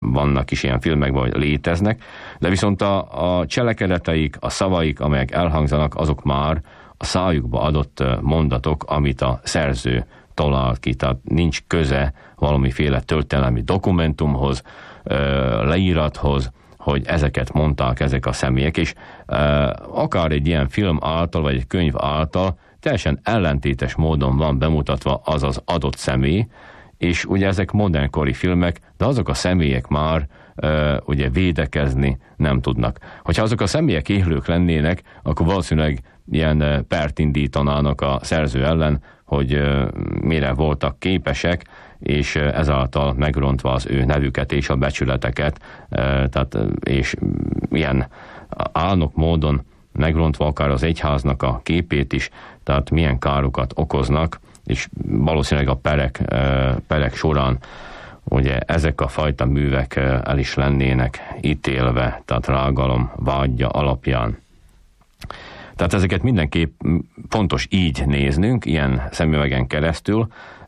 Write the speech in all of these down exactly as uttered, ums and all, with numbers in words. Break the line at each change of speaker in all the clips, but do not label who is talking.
vannak is ilyen filmek, vagy léteznek, de viszont a, a cselekedeteik, a szavaik, amelyek elhangzanak, azok már a szájukba adott mondatok, amit a szerző talált ki, tehát nincs köze valamiféle történelmi dokumentumhoz, leírathoz, hogy ezeket mondták ezek a személyek, és akár egy ilyen film által, vagy egy könyv által teljesen ellentétes módon van bemutatva az az adott személy, és ugye ezek modernkori filmek, de azok a személyek már uh, ugye védekezni nem tudnak. Hogyha azok a személyek élők lennének, akkor valószínűleg ilyen uh, pert indítanának a szerző ellen, hogy uh, mire voltak képesek, és uh, ezáltal megrontva az ő nevüket és a becsületeket, uh, tehát, uh, és ilyen álnok módon megrontva akár az egyháznak a képét is, tehát milyen károkat okoznak, és valószínűleg a perek, perek során ugye ezek a fajta művek el is lennének ítélve, tehát rágalom vágya alapján. Tehát ezeket mindenképp fontos így néznünk, ilyen szemüvegen keresztül.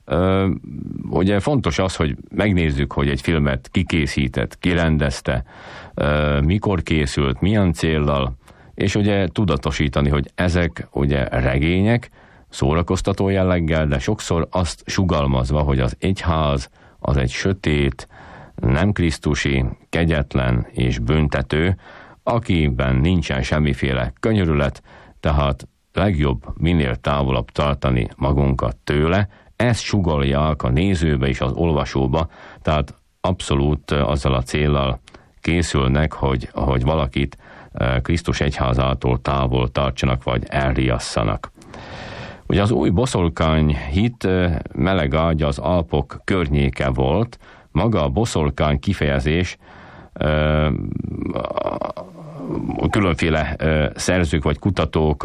Ugye fontos az, hogy megnézzük, hogy egy filmet kikészített, kirendezte, mikor készült, milyen céllal, és ugye tudatosítani, hogy ezek ugye regények, szórakoztató jelleggel, de sokszor azt sugalmazva, hogy az egyház az egy sötét, nem krisztusi, kegyetlen és büntető, akiben nincsen semmiféle könyörület, tehát legjobb minél távolabb tartani magunkat tőle. Ezt sugallják a nézőbe és az olvasóba, tehát abszolút azzal a céllal készülnek, hogy, hogy valakit Krisztus egyházától távol tartsanak, vagy elriasszanak. Ugye az új boszorkány hit meleg ágya az Alpok környéke volt, maga a boszorkány kifejezés különféle szerzők vagy kutatók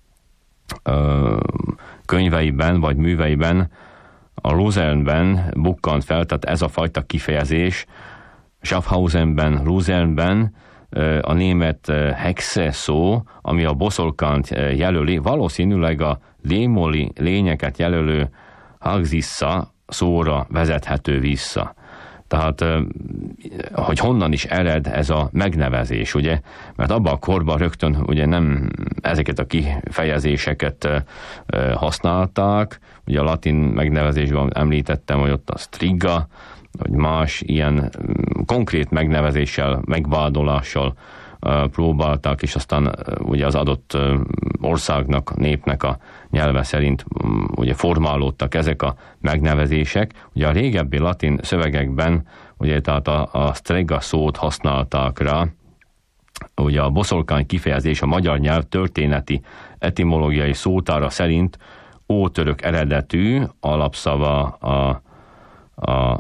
könyveiben vagy műveiben, a Luzernben bukkant fel, tehát ez a fajta kifejezés, Schaffhausenben, Luzernben, a német hexe szó, ami a boszorkányt jelöli, valószínűleg a démoni lényeket jelölő hagzissa szóra vezethető vissza. Tehát, hogy honnan is ered ez a megnevezés, ugye? Mert abban a korban rögtön ugye nem ezeket a kifejezéseket használták, ugye a latin megnevezésben említettem, hogy ott a striga, vagy más ilyen konkrét megnevezéssel, megvádolással próbálták, és aztán ugye az adott országnak, népnek a nyelve szerint ugye formálódtak ezek a megnevezések. Ugye a régebbi latin szövegekben ugye tehát a, a strega szót használták rá, ugye a boszorkány kifejezés a magyar nyelv történeti etimológiai szótára szerint ótörök eredetű, alapszava a, a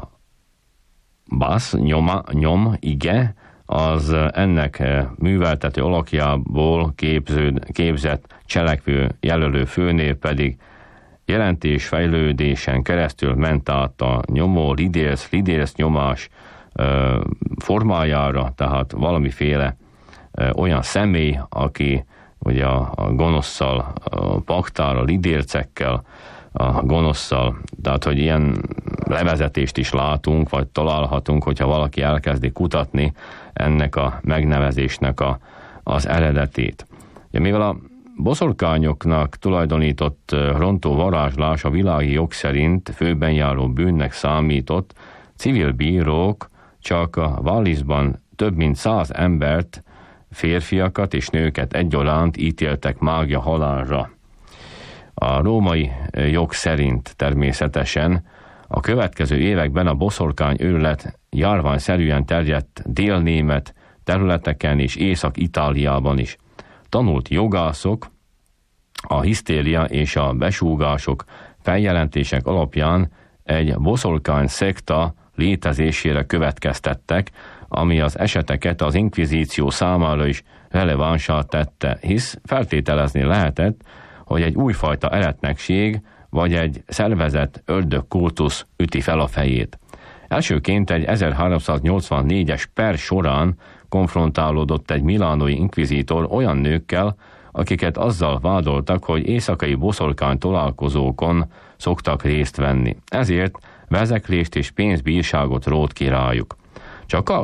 basz, nyoma, nyom, ige, az ennek műveltető alakjából képződ, képzett cselekvő jelölő főnév pedig jelentés fejlődésen keresztül ment át a nyomó, lidérsz, lidérsz nyomás ö, formájára, tehát valamiféle ö, olyan személy, aki ugye a, a gonosszal a paktál, a lidércekkel, a gonosszal, tehát hogy ilyen levezetést is látunk, vagy találhatunk, hogyha valaki elkezdi kutatni ennek a megnevezésnek a, az eredetét. Ja, mivel a boszorkányoknak tulajdonított rontó varázslás a világi jog szerint főben járó bűnnek számított, civil bírók csak a Wallisban több mint száz embert, férfiakat és nőket egyaránt ítéltek mágia halálra. A római jog szerint természetesen a következő években a boszorkány őrület járványszerűen terjedt délnémet területeken és Észak-Itáliában is. Tanult jogászok a hisztéria és a besúgások feljelentések alapján egy boszorkány szekta létezésére következtettek, ami az eseteket az inkvizíció számára is relevánsá tette, hisz feltételezni lehetett, hogy egy újfajta eretnekség vagy egy szervezett ördögkultusz üti fel a fejét. Elsőként egy ezerháromszáznyolcvannégyes per során konfrontálódott egy milánói inkvizítor olyan nőkkel, akiket azzal vádoltak, hogy éjszakai boszorkány találkozókon szoktak részt venni. Ezért vezeklést és pénzbírságot rótt ki rájuk. Csak